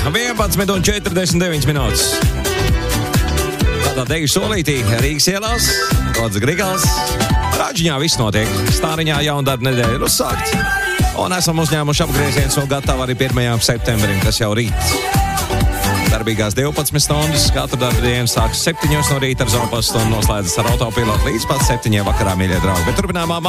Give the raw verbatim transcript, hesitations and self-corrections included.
vienpadsmit un četrdesmit deviņas minūtes. Tādā deju solītī Rīgas ielās, Rodas Grigals. Rāģiņā viss notiek. Stāriņā jauna darba nedēļa ir uzsākt. Un esam uzņēmuši apgrieziens un gatavi arī pirmajam septembrim, kas jau rīt. Darbīgās divpadsmit stundas, katru darba dienu sākas septiņos no rīta ar zopastu un noslēdzas ar autopilotu līdz pat septiņiem vakarā, mīļie draugi. Bet turpinājumā